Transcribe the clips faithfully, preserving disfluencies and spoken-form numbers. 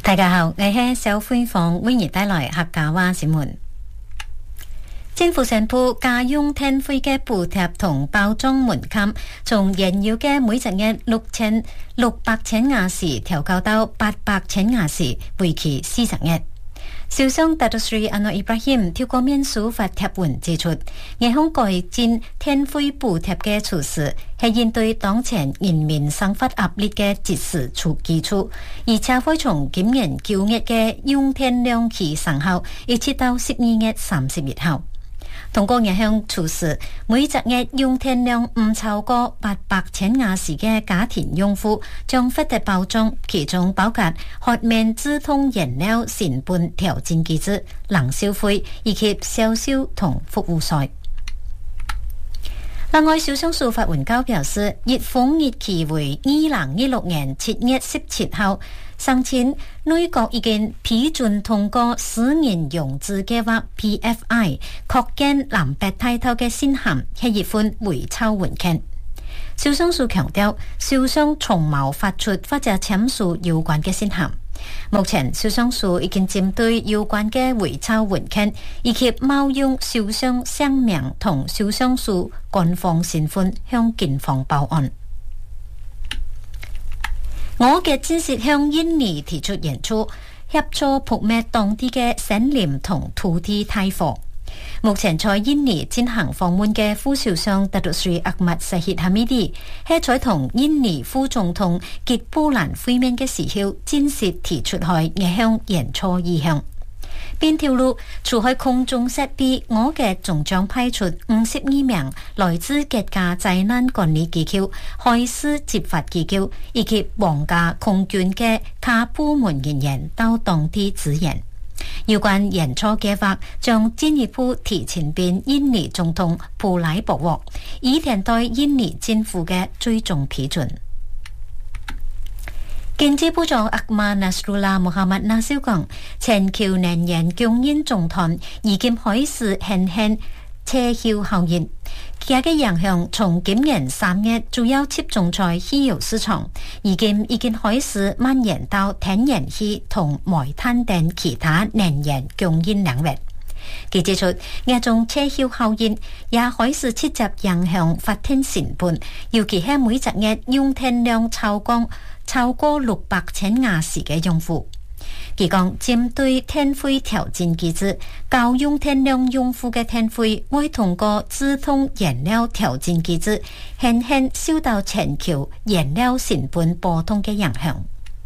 大家好，我係小輝鳳，為你帶來客家話新聞。政府宣布家用碳灰嘅補貼同包裝門檻，從原有嘅每隻月六千六百千瓦時調高到八百千瓦時，為期四十日。首相達多斯里安諾伊布拉欣透過面書發帖文指出，我向改進碳灰補貼嘅措施係應對當前人民生活壓力嘅即時基礎，而且會從今年九月嘅用碳量起生效，一直到十二月三十日後。通過一項措施，每隻月用碳量唔超過八百千瓦時嘅家庭用戶將獲得保障，其中包括豁免自動燃料成本調整機制、冷消費以及銷售同服務稅。另外，首相署發文稿表示，熱風日期為二零二六年七月十七號。上前內閣已經批准通過私人融資計劃 P F I 擴建南北大道嘅新函係一份回抄文件。首相署強調，首相從冇發出或者簽署有關嘅新函。目前首相署已經針對有關嘅回抄文件以及冒用首相姓名同首相署官方身份向警方報案。我嘅戰士向印尼提出援助，協助撲滅當地嘅森林同土地大火。目前在印尼進行訪問嘅副首相達多斯里阿末薩希哈米迪，係在同印尼副總統吉布蘭會面嘅時候，正式提出去逆向援助意向。邊條路除開空中設備，我嘅仲將派出五十二名來自國家災難管理機構、海事執法機構以及皇家空軍嘅卡部門人員到當地支援。有關援助計劃將進一步提前俾印尼總統普萊博獲，以等待印尼政府嘅最終批准。經濟部長阿馬納斯魯拉穆罕默納少講，全球能源供應中斷已經開始顯現車效效應，其嘅影響從今年三月主要集中在汽油市場，已經已經開始蔓延到天然氣同煤炭等其他能源供應領域。佢指出，呢種車效效應也開始直接影響發電成本，尤其係每隻月用電量超過超過六百千瓦時嘅用戶。佢講，針對碳費調整機制，高用電量用戶嘅碳費會通過自動燃料調整機制，輕輕受到全球燃料成本波動嘅影響。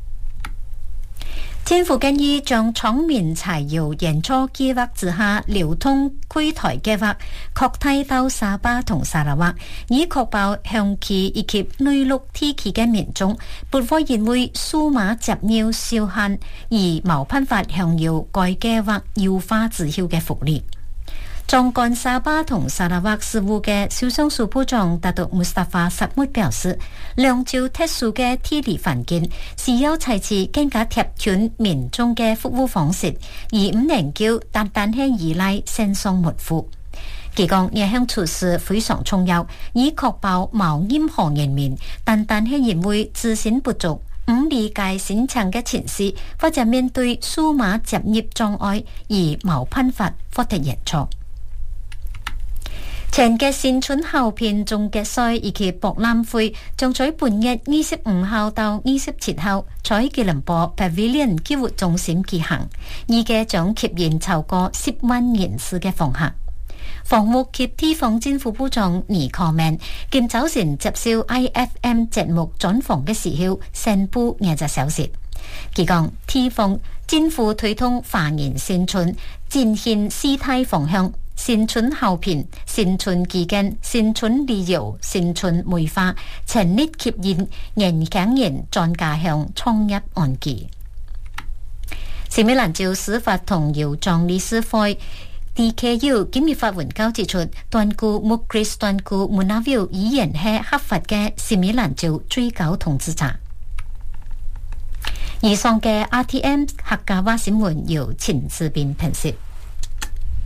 政府建議將昌明柴油援助計劃之下流通櫃台計劃擴大到沙巴同沙拉瓦，以確保香企以及內陸地區嘅民眾不會因為數碼接入受限而冇辦法享有該計劃優化之後嘅福利。總幹沙巴同沙拉瓦事務嘅首相署部長達杜穆斯塔法薩穆表示，兩州特殊嘅地理環境需要採取更加貼近民眾嘅服務方式，而唔能夠單單係依賴線上門戶。佢講，呢項措施非常重要，以確保冇任何人民單單係因為資訊不足、唔理解新情嘅情勢，或者面對數碼接入障礙而冇辦法獲得援助。前嘅新春後片總決賽以及博覽會將在本月二十五號到二十七號在吉隆坡 Pavilion 購物中心舉行，預計將吸引超過十萬人次嘅訪客。房屋及地方政府部長倪可明今早前接受 I F M 節目專訪嘅時候宣布呢隻消息。佢講，地方政府推動華人新春展現四大方向。新春後片、新春期間、新春旅遊、新春文化，全力吸引年輕人轉家鄉創業安居。新美蘭州司法同郵狀理事會 D K U 今日發文稿指出，斷估穆克里斯斷估穆納維依然係合法嘅新美蘭州最高統治者。以上嘅 R T M 客家話新聞由陳志斌編輯。